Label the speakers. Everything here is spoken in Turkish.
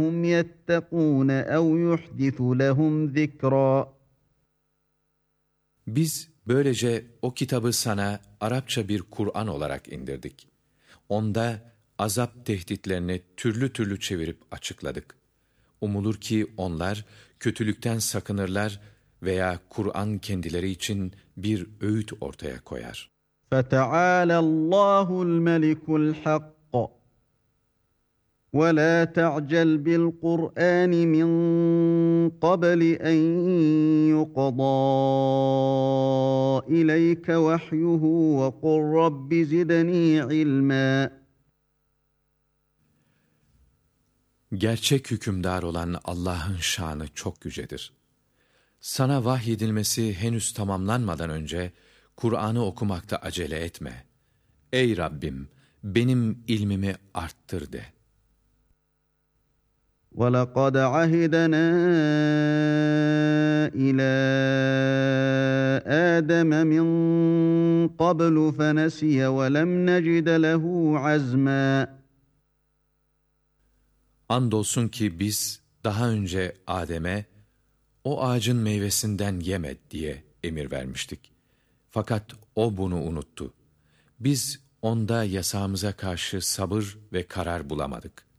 Speaker 1: هُمْ يَتَّقُونَ اَوْ يُحْدِثُ لَهُمْ ذِكْرًا.
Speaker 2: Biz böylece o kitabı sana Arapça bir Kur'an olarak indirdik. Onda azap tehditlerini türlü türlü çevirip açıkladık. Umulur ki onlar kötülükten sakınırlar veya Kur'an kendileri için bir öğüt ortaya koyar.
Speaker 1: فَتَعَالَى اللّٰهُ الْمَلِكُ الْحَقُّ وَلَا تَعْجَلْ بِالْقُرْآنِ مِنْ قَبْلِ أَنْ يُقْضَى إِلَيْكَ وَحْيُهُ وَقُلْ رَبِّ زِدْنِي عِلْمًا.
Speaker 2: Gerçek hükümdar olan Allah'ın şanı çok yücedir. Sana vahyedilmesi henüz tamamlanmadan önce Kur'an'ı okumakta acele etme. Ey Rabbim, benim ilmimi arttır de.
Speaker 1: وَلَقَدْ عَهِدْنَا إِلَى آدَمَ مِنْ قَبْلُ فَنَسِيَ وَلَمْ نَجِدَ لَهُ عَزْمًا.
Speaker 2: Andolsun ki biz daha önce Adem'e o ağacın meyvesinden yeme diye emir vermiştik. Fakat o bunu unuttu. Biz onda yasağımıza karşı sabır ve karar bulamadık.